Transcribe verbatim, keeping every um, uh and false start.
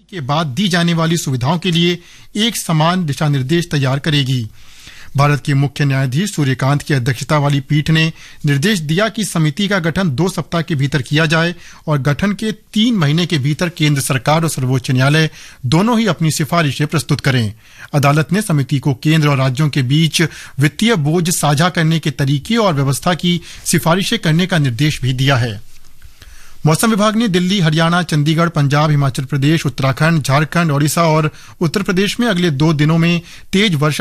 के बाद दी जाने वाली सुविधाओं के लिए एक समान दिशा निर्देश तैयार करेगी। भारत के मुख्य न्यायाधीश सूर्यकांत की अध्यक्षता वाली पीठ ने निर्देश दिया कि समिति का गठन दो सप्ताह के भीतर किया जाए और गठन के तीन महीने के भीतर केंद्र सरकार और सर्वोच्च न्यायालय दोनों ही अपनी सिफारिशें प्रस्तुत करें। अदालत ने समिति को केंद्र और राज्यों के बीच वित्तीय बोझ साझा करने के तरीके और व्यवस्था की सिफारिशें करने का निर्देश भी दिया है। मौसम विभाग ने दिल्ली, हरियाणा, चंडीगढ़, पंजाब, हिमाचल प्रदेश, उत्तराखंड, झारखंड, ओडिशा और उत्तर प्रदेश में अगले दो दिनों में तेज वर्षा